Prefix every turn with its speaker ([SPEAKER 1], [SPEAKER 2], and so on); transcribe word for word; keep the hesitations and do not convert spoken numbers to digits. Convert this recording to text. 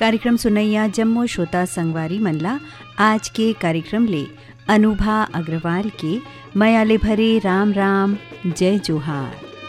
[SPEAKER 1] कार्यक्रम सुनैया जम्मो श्रोता संगवारी मनला आज के कार्यक्रम ले अनुभा अग्रवाल के मयाले भरे राम राम जय जोहार।